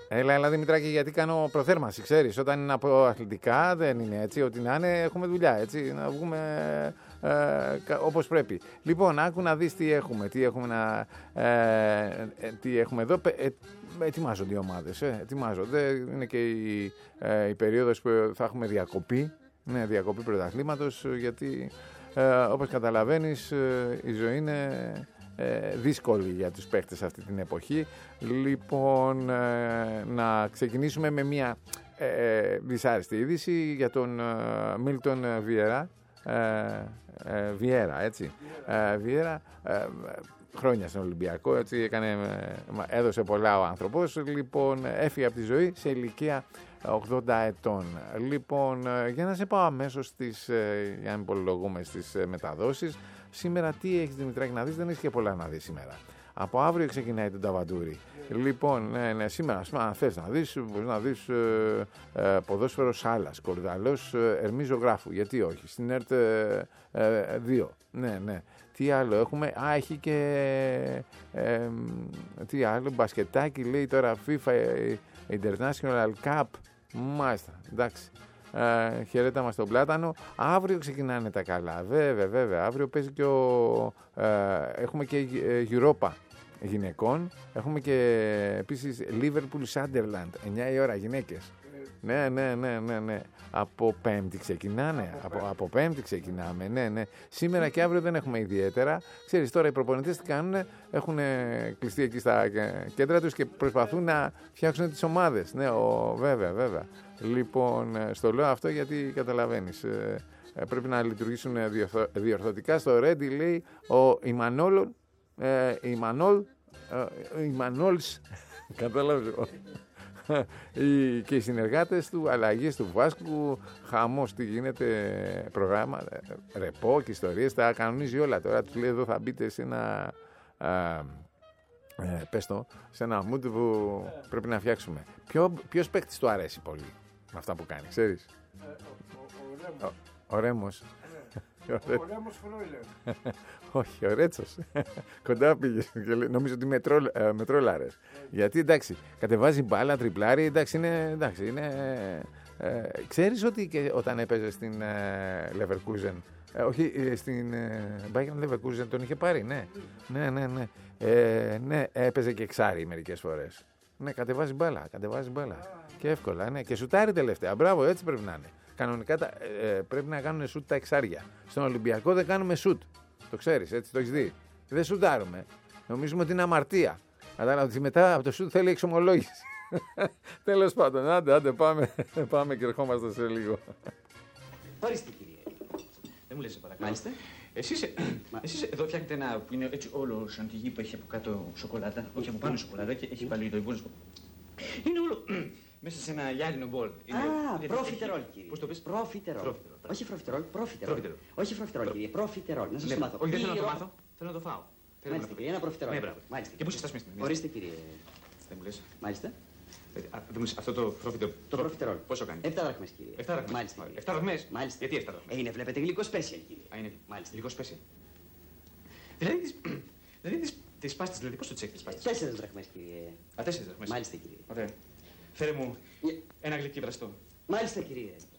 Έλα Δημητράκη, γιατί κάνω προθέρμανση, ξέρεις. Όταν είναι από αθλητικά δεν είναι έτσι. Ό,τι να είναι έχουμε δουλειά, έτσι. Να βγούμε όπως πρέπει. Λοιπόν, άκου να δεις τι έχουμε. Τι έχουμε εδώ. Ετοιμάζονται οι ομάδες. Ετοιμάζονται. Είναι και η περίοδος που θα έχουμε διακοπή. Ναι, διακοπή πρωταθλήματος. Γιατί όπως καταλαβαίνεις η ζωή είναι δύσκολη για τους παίχτες αυτή την εποχή. Λοιπόν, να ξεκινήσουμε με μια δυσάρεστη είδηση για τον Μίλτον Βιέρα, έτσι. Βιέρα, χρόνια στον Ολυμπιακό, έτσι, έδωσε πολλά ο άνθρωπος. Λοιπόν, έφυγε από τη ζωή σε ηλικία 80 ετών. Λοιπόν, για να σε πάω αμέσως για να υπολογούμε στις μεταδόσεις. Σήμερα τι έχεις, Δημητράκη, να δεις? Δεν έχεις και πολλά να δεις σήμερα. Από αύριο ξεκινάει τον Ταβαντούρη. Λοιπόν, ναι, σήμερα, αν θες να δεις, μπορείς να δεις ποδόσφαιρο Σάλας, Κορδαλός, Ερμή Ζωγράφου. Γιατί όχι, στην ΕΡΤ 2. Ναι. Τι άλλο έχουμε? Έχει και τι άλλο? Μπασκετάκι, λέει τώρα FIFA International Cup. Μάλιστα, εντάξει. Χαιρέτα μας τον Πλάτανο. Αύριο ξεκινάνε τα καλά. Βέβαια. Αύριο παίζει και έχουμε και Europa γυναικών. Έχουμε και επίσης Liverpool Sunderland 9 η ώρα γυναίκες. Ναι. Από Πέμπτη ξεκινάνε. Από Πέμπτη ξεκινάμε. Ναι. Σήμερα και αύριο δεν έχουμε ιδιαίτερα. Ξέρεις, τώρα οι προπονητές τι κάνουν? Έχουν κλειστεί εκεί στα κέντρα τους και προσπαθούν να φτιάξουν τις ομάδες. Ναι, βέβαια. Λοιπόν, στο λέω αυτό γιατί καταλαβαίνεις. Πρέπει να λειτουργήσουν διορθωτικά. Στο Ready λέει ο Ιμανόλς, κατάλαβες, και οι συνεργάτες του, αλλαγές του Βάσκου, χαμός, τι γίνεται, προγράμμα, ρεπό και ιστορίες, τα κανονίζει όλα. Τώρα τους λέει εδώ θα μπείτε σε ένα σε ένα mood που πρέπει να φτιάξουμε. Ποιος παίκτης του αρέσει πολύ με αυτά που κάνει, ξέρεις? Ο Ρέμος. Ο Ρέμος Φρόιλερ. Όχι, ο Ρέτσος. Κοντά πήγε. Νομίζω ότι μετρόλαρες. Γιατί εντάξει, κατεβάζει μπάλα, τριπλάρι. Εντάξει, είναι. Ξέρεις ότι και όταν έπαιζε στην Leverkusen, όχι, στην Bayern Leverkusen τον είχε πάρει, ναι. Ναι, έπαιζε και εξάρι μερικές φορές. Ναι, κατεβάζει μπάλα. Και εύκολα, ναι. Και σουτάρει τελευταία. Μπράβο, έτσι πρέπει να είναι. Κανονικά πρέπει να κάνουν σουτ τα εξάρια. Στον Ολυμπιακό δεν κάνουμε σουτ. Το ξέρεις, έτσι, το έχεις δει. Δεν σουτάρουμε. Νομίζουμε ότι είναι αμαρτία. Κατάλαβα ότι μετά από το σουτ θέλει εξομολόγηση. Τέλος πάντων, άντε, πάμε και ερχόμαστε σε λίγο. Ορίστε, κύριε. Δεν μου λες, παρακαλώ. Μάλιστα. Εσείς εδώ φτιάχνετε ένα που είναι έτσι όλο σαντιγί που έχει από κάτω σοκολάτα. Όχι από πάνω σοκολάτα και έχει πάλι το υπόλοιπο. Είναι όλο μέσα σε ένα γυάλινο μπολ. Προφιτερόλ, κύριε. Πώς το πεις? Προφιτερόλ. Όχι προφιτερόλ, προφιτερόλ. Όχι προφιτερόλ, κύριε. Προφιτερόλ. Να σας το μάθω. Όχι, δεν θέλω να το μάθω. Θέλω να το φάω. Μάλιστα, κύριε. Ένα προφιτερόλ. Ναι, μπράβο. Μάλιστα. Και πού σας στάσουμε? Ορίστε, κύριε. Δεν μου λες. Μάλιστα. Αυτό το προφιτερόλ. Το προφιτερόλ. Πόσο κάνει? 7 δραχμές, κύριε. 7 δραχμές. Μάλιστα. 7 δραχμές. Μάλιστα. Γιατί 7 δραχμές? Είναι, βλέπετε, γλυκό special, κύριε. Είναι μάλιστα. Γλυκό special. Δηλαδή τις πάστες, δηλαδή πώς το τσέκ τις πάστες? 4 δραχμές, κύριε. 4 δραχμές. Μάλιστα, κύριε. Ωραία. Φέρε μου ένα γλυκί βραστό. Μάλιστα, κύριε.